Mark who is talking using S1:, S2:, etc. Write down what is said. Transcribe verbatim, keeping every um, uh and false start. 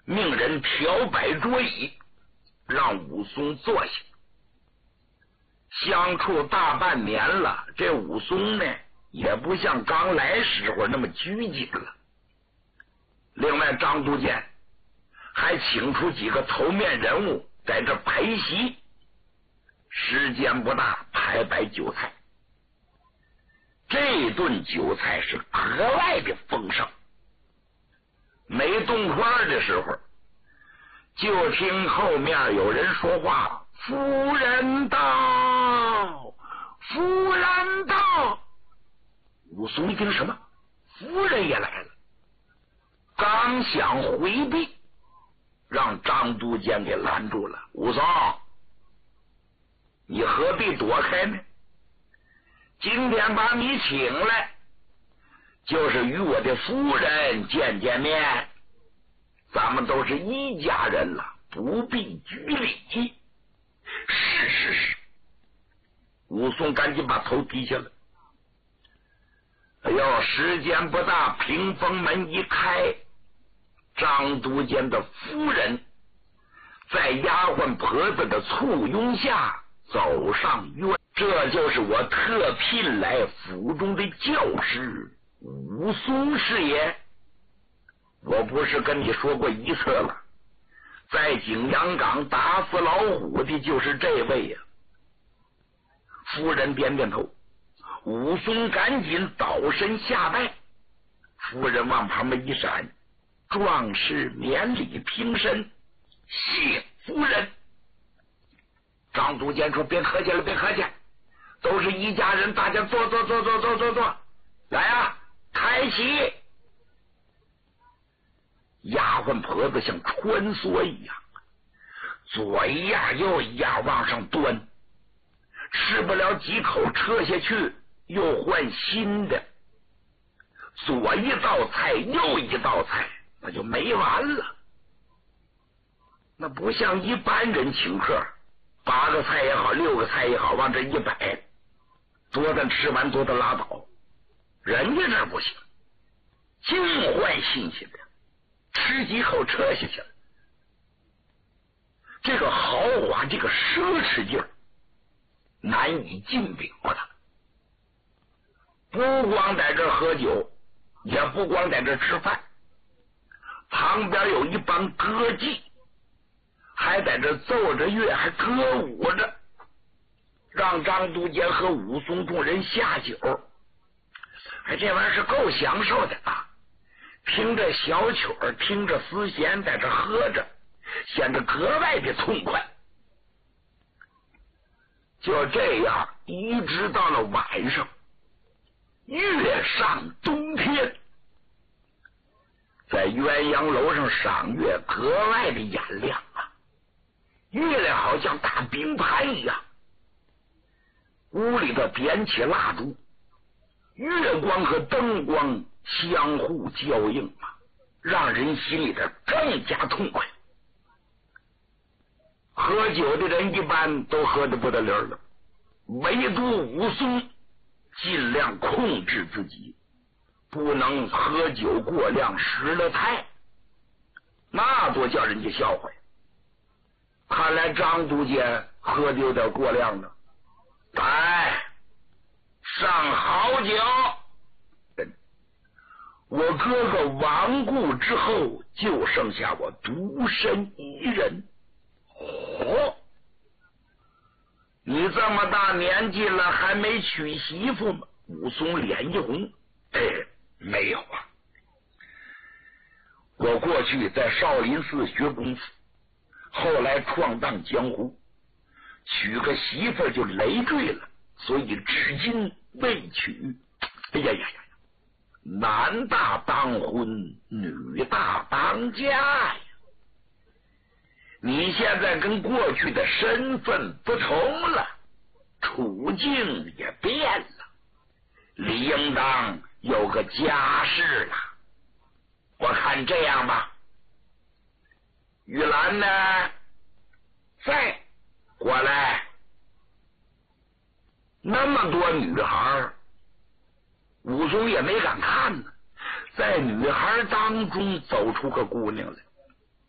S1: 命人挑摆桌椅，让武松坐下。相处大半年了，这武松呢也不像刚来时候那么拘谨了。另外张都监还请出几个头面人物在这陪席，时间不大，排摆酒菜。这顿酒菜是格外的丰盛。没动筷的时候，就听后面有人说话：“夫人到，夫人到。”武松一听什么？夫人也来了。刚想回避，让张都监给拦住了。武松，你何必躲开呢？今天把你请来，就是与我的夫人见见面，咱们都是一家人了，不必拘礼。是是是。武松赶紧把头低下来。哎呦，时间不大，屏风门一开，张都监的夫人在丫鬟婆子的簇拥下走上院。这就是我特聘来府中的教师武松是也。我不是跟你说过一次了，在景阳冈打死老虎的就是这位呀、啊。夫人点点头，武松赶紧倒身下拜。夫人往旁边一闪：“壮士免礼平身，谢夫人。”张都监说：“别客气了，别客气，都是一家人，大家坐坐坐坐坐坐坐，来啊，开席。”丫鬟婆子像穿梭一样，左一样右一样往上端，吃不了几口撤下去，又换新的，左一道菜右一道菜，那就没完了。那不像一般人请客，八个菜也好，六个菜也好，往这一摆，多的吃完多的拉倒。人家这不行，净换新鲜的，吃几口撤下去了。这个豪华，这个奢侈劲儿难以尽表的。不光在这喝酒，也不光在这吃饭，旁边有一帮歌妓，还在这奏着乐，还歌舞着，让张都监和武松众人下酒。哎，这玩意儿是够享受的啊！听着小曲儿，听着丝弦，在这喝着，显得格外的痛快。就这样一直到了晚上，月上冬天，在鸳鸯楼上赏月格外的眼亮啊，月亮好像大冰盘一样。屋里头点起蜡烛，月光和灯光相互交映啊，让人心里头更加痛快。喝酒的人一般都喝得不得了了，唯独武松尽量控制自己，不能喝酒过量，失了态，那多叫人家笑话。看来张都监喝的有点过量了，来上好酒。我哥哥亡故之后，就剩下我独身一人。哦，你这么大年纪了，还没娶媳妇吗？武松脸一红，哎，没有啊。我过去在少林寺学功夫，后来闯荡江湖，娶个媳妇就累赘了，所以至今未娶。哎呀呀呀，男大当婚，女大当嫁呀。你现在跟过去的身份不同了，处境也变了，理应当有个家室了。我看这样吧，玉兰呢，再过来。那么多女孩，武松也没敢看呢，在女孩当中走出个姑娘来。